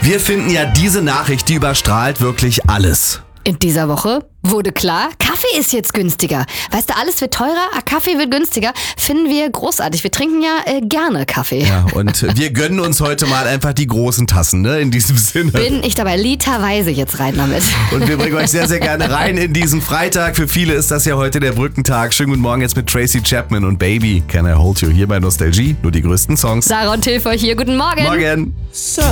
Wir finden ja diese Nachricht, die überstrahlt wirklich alles. In dieser Woche wurde klar, Kaffee ist jetzt günstiger. Weißt du, alles wird teurer, Kaffee wird günstiger. Finden wir großartig. Wir trinken ja gerne Kaffee. Ja, und wir gönnen uns heute mal einfach die großen Tassen, ne? In diesem Sinne. Bin ich dabei literweise jetzt rein damit. Und wir bringen euch sehr, sehr gerne rein in diesen Freitag. Für viele ist das ja heute der Brückentag. Schönen guten Morgen jetzt mit Tracy Chapman und Baby Can I Hold You hier bei Nostalgie. Nur die größten Songs. Sarah und Till für euch hier. Guten Morgen. Morgen.